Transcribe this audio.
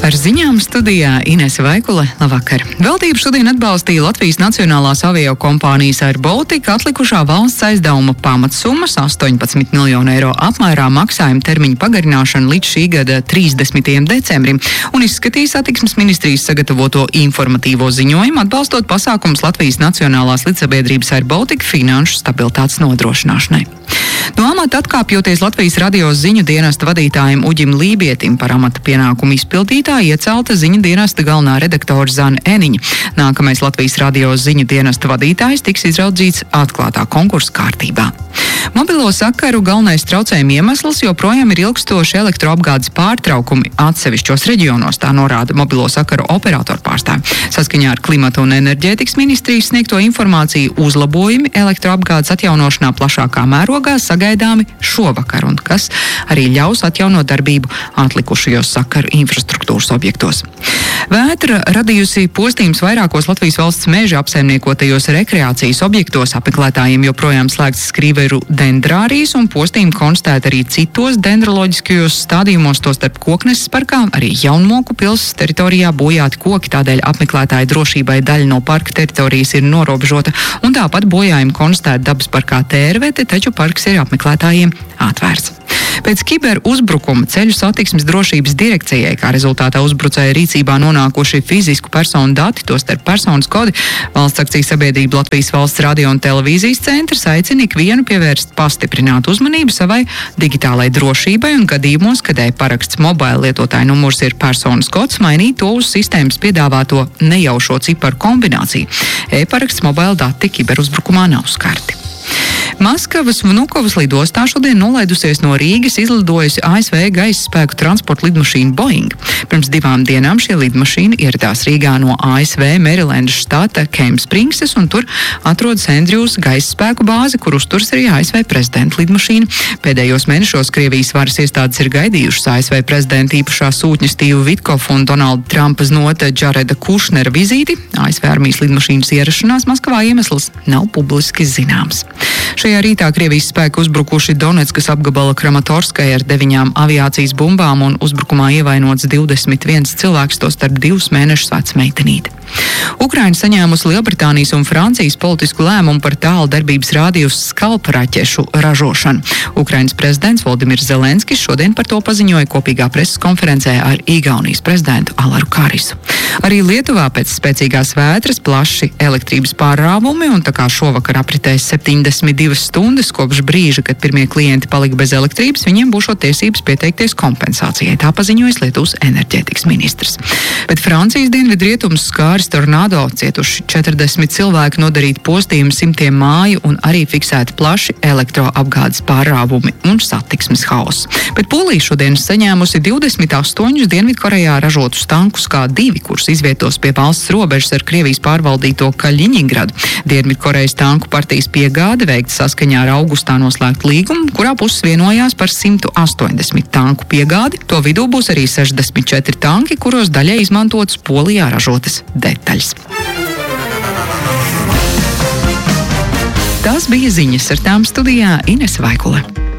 Ar ziņām studijā Inese Vaikule. Labvakar! Valdība šodien atbalstīja Latvijas Nacionālās aviokompānijas Air Baltica atlikušā valsts aizdevuma pamatsummas 18 miljonu eiro apmērā maksājuma termiņa pagarināšanu līdz šī gada 30. decembrim un izskatīja satiksmes ministrijas sagatavoto informatīvo ziņojumu, atbalstot pasākumus Latvijas Nacionālās līdzsabiedrības Air Baltica finanšu stabilitātes nodrošināšanai. No amata atkāpjoties Latvijas radio ziņu dienesta vadītājiem Uģim Lībietim par amata pienākumu izpildītāju iecelta ziņu dienesta galvenā redaktora Zana Eniņa. Nākamais Latvijas radio ziņu dienesta vadītājs tiks izraudzīts atklātā konkursa kārtībā. Mobilo sakaru galvenais traucējuma iemesls joprojām ir ilgstoši elektroapgādes pārtraukumi atsevišķos reģionos, tā norāda mobilo sakaru operatoru pārstāvji. Saskaņā ar Klimata un enerģētikas ministrijas sniegto informāciju uzlabojumi elektroapgādes atjaunošanā plašākā mērogā sagaidāmi šovakar, un kas arī ļaus atjaunot darbību atlikušajos sakaru infrastruktūras objektos. Vētra radījusi postījumus vairākos Latvijas valsts meža apsaimniekotajos rekreācijas objektos. Apmeklētājiem joprojām slēgts skrīveru dendrārijas un postījumi konstatēti arī citos dendroloģiskajos stādījumos, tostarp Kokneses parkā, arī Jaunmoku pilsētas teritorijā bojāti koki, tādēļ apmeklētāju drošībai daļa no parka teritorijas ir norobežota, un tāpat bojājumi konstatēti dabas parkā Tērvete, taču parks ir apmeklētājiem atvērts. Pēc kiberuzbrukuma ceļu satiksmes drošības direkcijai, kā rezultātā uzbrucēja rīcībā nonākuši fizisku personu dati, tostarp personas kodi, valsts akciju sabiedrība Latvijas valsts radio un televīzijas centrs aicina ikvienu pievērst pastiprinātu uzmanību savai digitālai drošībai un gadījumos, kad e-paraksts mobila lietotāja numurs ir personas kods, mainīt to uz sistēmas piedāvāto nejaušo ciparu kombināciju. E-paraksts mobila dati kiberuzbrukumā nav skarti. Maskavas Vnukovas lidostā šodien nolaidusies no Rīgas izlidojusi ASV gaisa spēku transporta lidmašīna Boeing. Pirms 2 dienām šī lidmašīna ieradās Rīgā no ASV Mērilendas štata Kempspringses, un tur atrodas Andrews gaisa spēku bāze, kur uzturas arī ASV prezidenta lidmašīna. Pēdējos mēnešos Krievijas varas iestādes ir gaidījušas ASV prezidenta īpašā sūtņa Stīva Vitkova un Donalda Trumpa znota Džareda Kušnera vizīti. ASV armijas lidmašīnas ierašanās Maskavā iemesls nav publiski zināms. Šajā rītā Krievijas spēki uzbrukuši Donetskas apgabala Kramatorskai ar 9 aviācijas bumbām, un uzbrukumā ievainots 21 cilvēks, tostarp 2 mēnešus veca meitenīte. Ukraina saņēmusi Lielbritānijas un Francijas politisku lēmumu par tālu darbības rādījusu skalpa raķešu ražošanu. Ukrainas prezidents Voldimirs Zelenskis šodien par to paziņoja kopīgā preses konferencē ar Igaunijas prezidentu Alaru Karisu. Arī Lietuvā pēc spēcīgās vētras plaši elektrības pārrāvumi, un tā kā šovakar apritēs 72 stundas kopš brīža, kad pirmie klienti palika bez elektrības, viņiem būšot tiesības pieteikties kompensācijai. Tā paziņojas Lietuvas enerģētikas ministrs. Bet Francijas dienvidrietumus skāris tornado, cietuši 40 cilvēki, nodarīti postījumi simtiem māju un arī fiksēti plaši elektroapgādes pārrāvumi un satiksmes hauss. Bet Polija šodien saņēmusi 28 Dienvidkorejā ražotus tankus K2, kurus izvietos pie valsts robežas ar Krievijas pārvaldīto Kaļiņingradu. Dienvidkorejas tanku partijas piegāde veikta saskaņā ar augustā noslēgtu līgumu, kurā puses vienojās par 180 tanku piegādi. To vidū būs arī 64 tanki, kuros daļai izmantotas Polijā ražotas detaļas. Tās bija ziņas, ar tām studijā Inese Vaikule.